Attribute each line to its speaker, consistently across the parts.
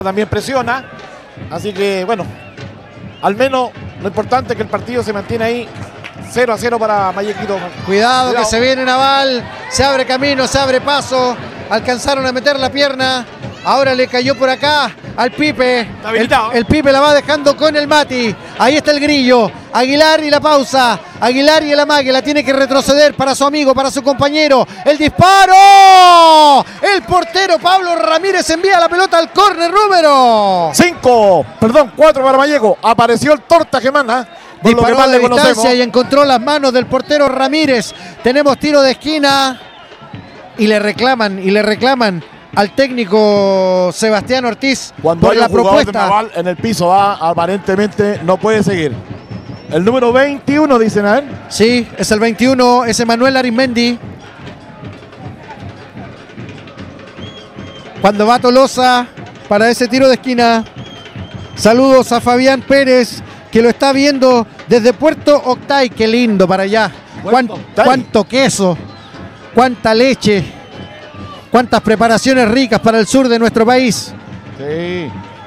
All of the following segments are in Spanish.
Speaker 1: También presiona, así que bueno, al menos lo importante es que el partido se mantiene ahí 0-0 para Vallequito.
Speaker 2: Cuidado que se viene Naval, se abre camino, se abre paso, alcanzaron a meter la pierna, ahora le cayó por acá al Pipe, el Pipe la va dejando con el Mati, ahí está el Grillo, Aguilar y la pausa, Aguilar y el amague, la tiene que retroceder para su amigo, para su compañero, el disparo, el portero Pablo Ramírez envía la pelota al córner número
Speaker 1: 4 para Vallejo, apareció el Torta Gemana.
Speaker 2: Disparó de distancia y encontró las manos del portero Ramírez. Tenemos tiro de esquina y le reclaman al técnico Sebastián Ortiz
Speaker 1: cuando
Speaker 2: por
Speaker 1: hay
Speaker 2: la
Speaker 1: un jugador
Speaker 2: propuesta.
Speaker 1: De Naval en el piso aparentemente no puede seguir. El número 21, dicen a él.
Speaker 2: Sí, es el 21, es Emanuel Arismendi. Cuando va Tolosa para ese tiro de esquina. Saludos a Fabián Pérez, que lo está viendo desde Puerto Octay. Qué lindo para allá. Cuánto queso, cuánta leche, cuántas preparaciones ricas para el sur de nuestro país.
Speaker 1: Sí.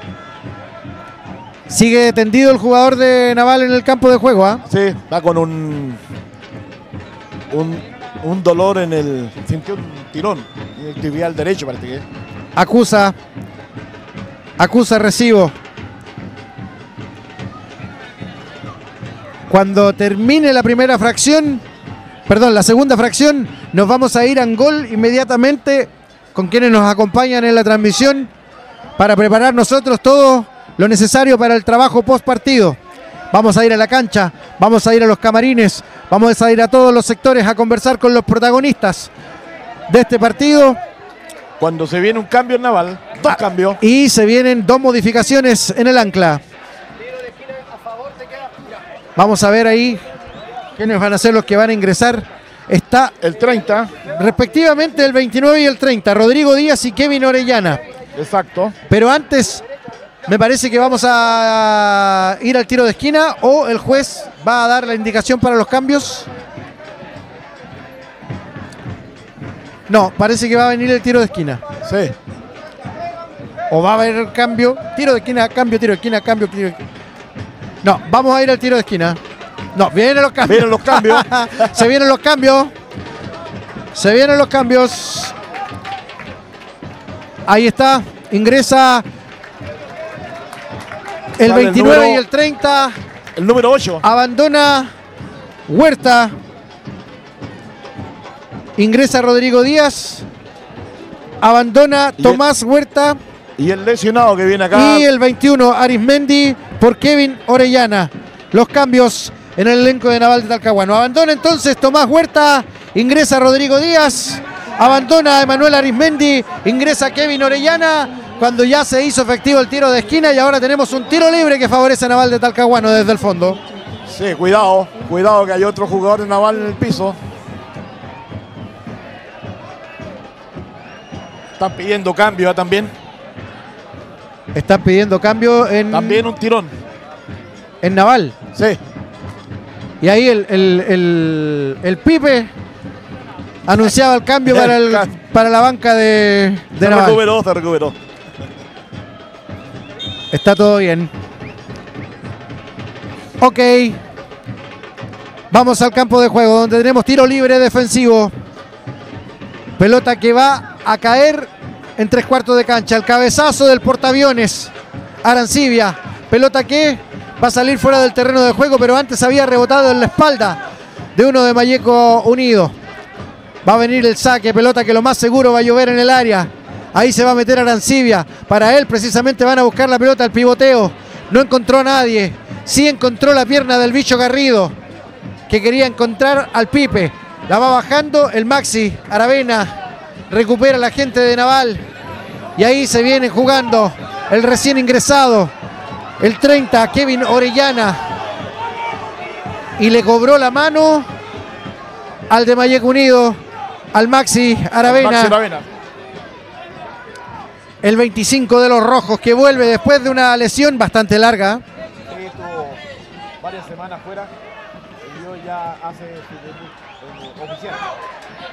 Speaker 2: Sigue tendido el jugador de Naval en el campo de juego, ¿ah?
Speaker 1: Sí, va con un dolor en el... Sintió un tirón en el tibial derecho, parece que.
Speaker 2: Acusa recibo. Cuando termine la segunda fracción, nos vamos a ir a Angol inmediatamente con quienes nos acompañan en la transmisión para preparar nosotros todo lo necesario para el trabajo post partido. Vamos a ir a la cancha, vamos a ir a los camarines, vamos a ir a todos los sectores a conversar con los protagonistas de este partido.
Speaker 1: Cuando se viene un cambio en Naval, dos cambios.
Speaker 2: Y se vienen dos modificaciones en el ancla. Vamos a ver ahí quiénes van a ser los que van a ingresar. Está
Speaker 1: el 30.
Speaker 2: Respectivamente el 29 y el 30. Rodrigo Díaz y Kevin Orellana.
Speaker 1: Exacto.
Speaker 2: Pero antes me parece que vamos a ir al tiro de esquina o el juez va a dar la indicación para los cambios. No, parece que va a venir el tiro de esquina.
Speaker 1: Sí.
Speaker 2: O va a haber cambio. Tiro de esquina, cambio, tiro de esquina, cambio, tiro de esquina. No, vamos a ir al tiro de esquina. No, vienen los cambios.
Speaker 1: Vienen los cambios.
Speaker 2: Se vienen los cambios. Se vienen los cambios. Ahí está. Ingresa el 29 y el 30.
Speaker 1: El número 8.
Speaker 2: Abandona Huerta. Ingresa Rodrigo Díaz. Abandona Tomás Huerta.
Speaker 1: Y el lesionado que viene acá.
Speaker 2: Y el 21, Arismendi por Kevin Orellana. Los cambios en el elenco de Naval de Talcahuano. Abandona entonces Tomás Huerta. Ingresa Rodrigo Díaz. Abandona Emanuel Arismendi. Ingresa Kevin Orellana. Cuando ya se hizo efectivo el tiro de esquina. Y ahora tenemos un tiro libre que favorece a Naval de Talcahuano desde el fondo.
Speaker 1: Sí, cuidado. Cuidado que hay otro jugador de Naval en el piso. Están pidiendo cambio también.
Speaker 2: Están pidiendo cambio en...
Speaker 1: También un tirón.
Speaker 2: En Naval.
Speaker 1: Sí.
Speaker 2: Y ahí el Pipe anunciaba el cambio para la banca de Naval.
Speaker 1: Se recuperó.
Speaker 2: Está todo bien. Ok. Vamos al campo de juego donde tenemos tiro libre defensivo. Pelota que va a caer en 3/4 de cancha. El cabezazo del portaaviones Arancibia. Pelota que va a salir fuera del terreno de juego, pero antes había rebotado en la espalda de uno de Vallejo Unido. Va a venir el saque. Pelota que lo más seguro va a llover en el área. Ahí se va a meter Arancibia. Para él precisamente van a buscar la pelota al pivoteo. No encontró a nadie. Sí encontró la pierna del Bicho Garrido, que quería encontrar al Pipe. La va bajando el Maxi Aravena. Recupera la gente de Naval. Y ahí se viene jugando el recién ingresado, el 30, Kevin Orellana. Y le cobró la mano al de Vallejo Unido, al Maxi Aravena. El 25 de los rojos, que vuelve después de una lesión bastante larga.
Speaker 1: Sí, estuvo varias semanas fuera. Y hoy ya hace su debut oficial.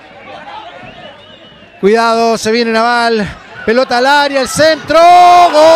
Speaker 2: Cuidado, se viene Naval. Pelota al área, el centro. ¡Gol!